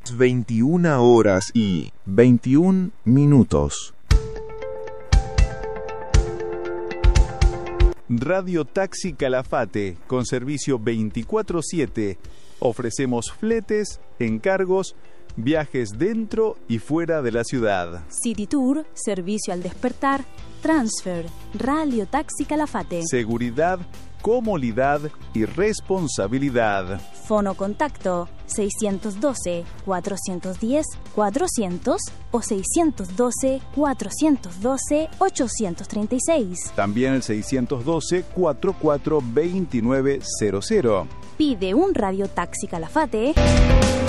21 horas y 21 minutos. Radio Taxi Calafate, con servicio 24/7. Ofrecemos fletes, encargos, viajes dentro y fuera de la ciudad. City Tour, servicio al despertar, transfer, Radio Taxi Calafate. Seguridad, comodidad y responsabilidad. Fono contacto 612-410-400 o 612-412-836. También el 612-442900. Pide un Radio Taxi Calafate